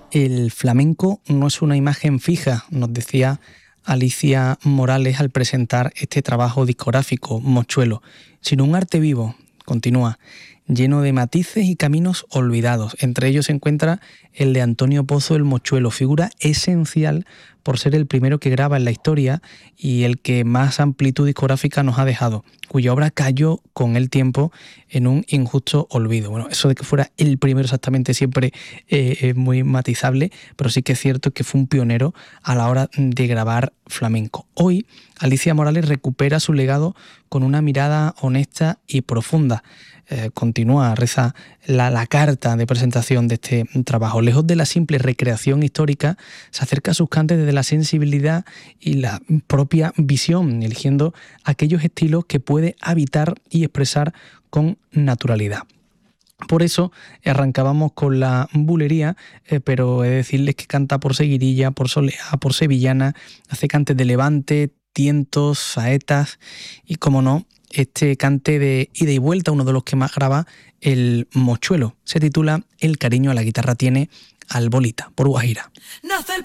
El flamenco no es una imagen fija, nos decía Alicia Morales al presentar este trabajo discográfico, Mochuelo, sino un arte vivo, continúa, lleno de matices y caminos olvidados. Entre ellos se encuentra el de Antonio Pozo el Mochuelo, figura esencial por ser el primero que graba en la historia y el que más amplitud discográfica nos ha dejado, cuya obra cayó con el tiempo en un injusto olvido. Bueno, eso de que fuera el primero exactamente siempre es muy matizable, pero sí que es cierto que fue un pionero a la hora de grabar flamenco. Hoy, Alicia Morales recupera su legado con una mirada honesta y profunda. Continúa, reza la carta de presentación de este trabajo. Lejos de la simple recreación histórica, se acerca a sus cantes desde la sensibilidad y la propia visión, eligiendo aquellos estilos que puede habitar y expresar con naturalidad. Por eso arrancábamos con la bulería, pero he de decirles que canta por seguirilla, por soleá, por sevillana, hace cantes de levante, tientos, saetas y, como no, este cante de ida y vuelta, uno de los que más graba, el Mochuelo. Se titula El cariño a la guitarra tiene Albolita, por Guajira. Nace el